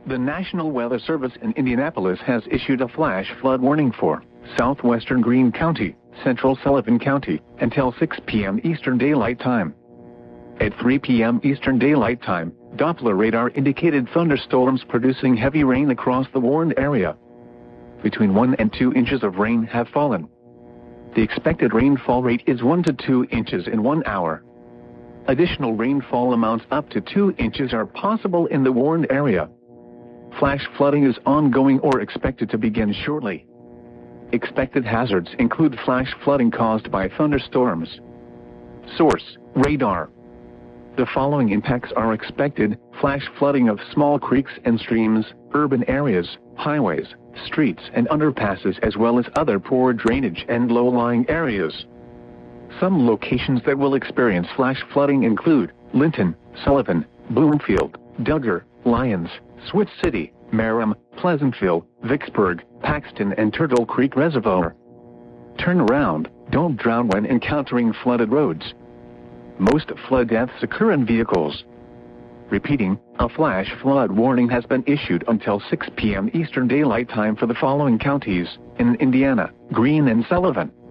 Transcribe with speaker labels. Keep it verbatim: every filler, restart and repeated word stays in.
Speaker 1: The National Weather Service in Indianapolis has issued a flash flood warning for southwestern Greene County, central Sullivan County, until six p m Eastern Daylight Time. At three p m Eastern Daylight Time, Doppler radar indicated thunderstorms producing heavy rain across the warned area. Between one and two inches of rain have fallen. The expected rainfall rate is one to two inches in one hour. Additional rainfall amounts up to two inches are possible in the warned area. Flash flooding is ongoing or expected to begin shortly. Expected hazards include flash flooding caused by thunderstorms. Source: radar. The following impacts are expected: flash flooding of small creeks and streams, urban areas, highways, streets and underpasses, as well as other poor drainage and low-lying areas. Some locations that will experience flash flooding include Linton, Sullivan, Bloomfield, Duggar, Lyons, Switz City, Merrim, Pleasantville, Vicksburg, Paxton and Turtle Creek Reservoir. Turn around, don't drown when encountering flooded roads. Most flood deaths occur in vehicles. Repeating, a flash flood warning has been issued until six p m Eastern Daylight Time for the following counties in Indiana: Greene and Sullivan,